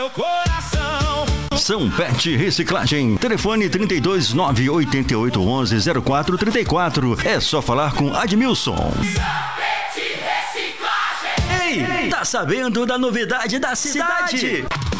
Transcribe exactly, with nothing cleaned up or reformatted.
São Pet Reciclagem. Telefone trinta e dois, nove oito oito, onze, zero quatro trinta e quatro. É só falar com Admilson. Ei, tá sabendo da novidade da cidade?